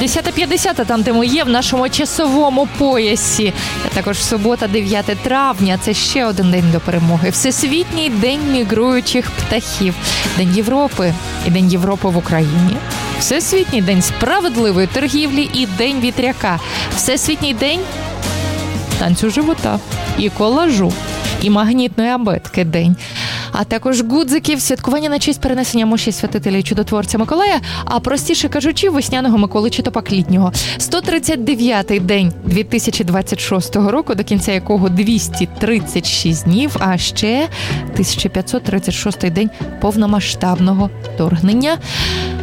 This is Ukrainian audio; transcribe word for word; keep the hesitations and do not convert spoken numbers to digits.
десята п'ятдесят, там, де ми є, в нашому часовому поясі. А також субота, дев'яте травня, це ще один день до перемоги. Всесвітній день мігруючих птахів. День Європи і День Європи в Україні. Всесвітній день справедливої торгівлі і День вітряка. Всесвітній день танцю живота і колажу, і магнітної абетки день. А також гудзиків, святкування на честь перенесення мощі святителя і чудотворця Миколая, а простіше кажучи, весняного Миколи чи то пак літнього. сто тридцять дев'ятий день дві тисячі двадцять шостого року, до кінця якого двісті тридцять шість днів, а ще тисяча п'ятсот тридцять шостий день повномасштабного вторгнення.